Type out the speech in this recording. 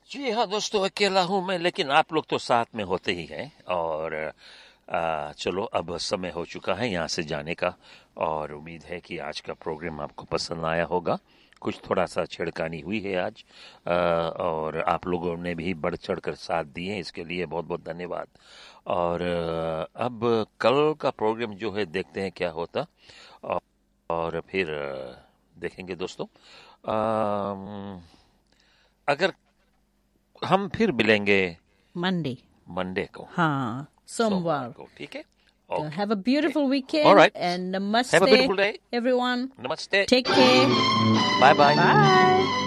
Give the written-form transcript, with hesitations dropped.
जी हाँ दोस्तों, अकेला हूँ मैं, लेकिन आप लोग तो साथ में होते ही हैं। और चलो, अब समय हो चुका है यहाँ से जाने का। और उम्मीद है कि आज का प्रोग्राम आपको पसंद आया होगा। कुछ थोड़ा सा छेड़खानी हुई है आज, और आप लोगों ने भी बढ़ चढ़ कर साथ दिए, इसके लिए बहुत बहुत धन्यवाद। और अब कल का प्रोग्राम जो है, देखते हैं क्या होता। और फिर देखेंगे दोस्तों। अम, अगर हम फिर मिलेंगे मंडे। मंडे को, हाँ, सोमवार सोमवार। को, ठीक है? So okay, have a beautiful all weekend right. and Have a namaste, beautiful day. everyone. Namaste. Take care. Bye bye. Bye.